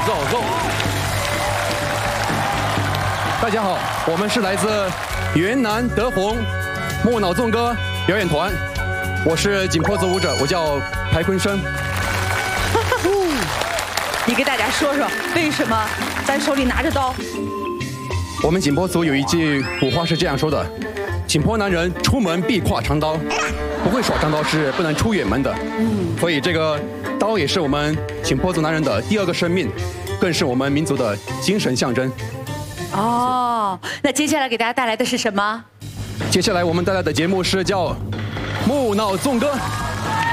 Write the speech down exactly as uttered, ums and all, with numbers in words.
走走。大家好，我们是来自云南德宏木脑纵歌表演团，我是紧迫族舞者，我叫排坤生。 你给大家说说，为什么咱手里拿着刀？ 我们紧迫族有一句古话是这样说的：紧迫男人出门必挎长刀，不会耍长刀是不能出远门的。嗯，所以这个刀也是我们紧迫族男人的第二个生命，更是我们民族的精神象征。 哦，那接下来给大家带来的是什么？ 接下来我们带来的节目是叫《木脑纵歌》。